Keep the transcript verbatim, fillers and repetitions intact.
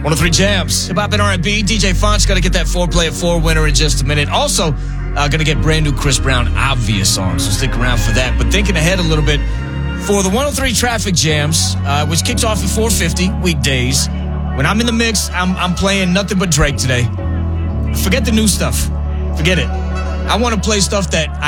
one oh three Jams, hip hop and R and B. D J Font's going to get that four-play at four winner in just a minute. Also, uh, going to get brand new Chris Brown Obvious song, so stick around for that. But thinking ahead a little bit, for the one oh three Traffic Jams, uh, which kicks off at four fifty weekdays, when I'm in the mix, I'm, I'm playing nothing but Drake today. Forget the new stuff. Forget it. I want to play stuff that